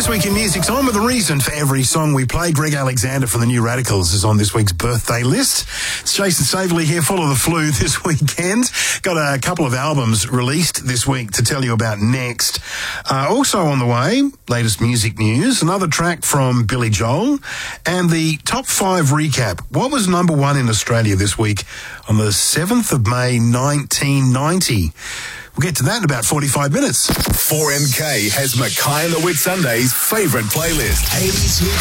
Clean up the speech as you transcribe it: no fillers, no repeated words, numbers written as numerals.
This Week in Music's on with the reason for every song we play. Greg Alexander from the New Radicals is on this week's birthday list. It's Jason Staveley here, full of the flu this weekend. Got a couple of albums released this week to tell you about next. Also on the way, latest music news, another track from Billy Joel, and the top 5 recap. What was number 1 in Australia this week on the 7th of May 1990? We'll get to that in about 45 minutes. 4MK has Mackay and the Whitsundays' favourite playlist. 80s hits.